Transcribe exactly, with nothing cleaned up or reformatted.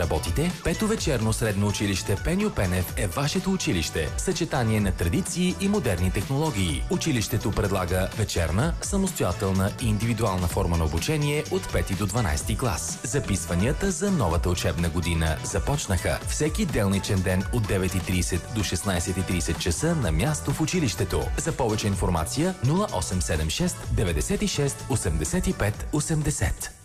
работите? Пето вечерно средно училище Пеньо Пенев е вашето училище. Съчетание на традиции и модерни технологии. Училището предлага вечерна, самостоятелна и индивидуална форма на обучение от пети до дванадесети клас. Записванията за новата учебна година започнаха. Всеки делничен ден от девет и тридесет до шестнадесет и тридесет часа на място в училището. За повече информация нула осем седем шест деветдесет и шест осемдесет и пет осемдесет.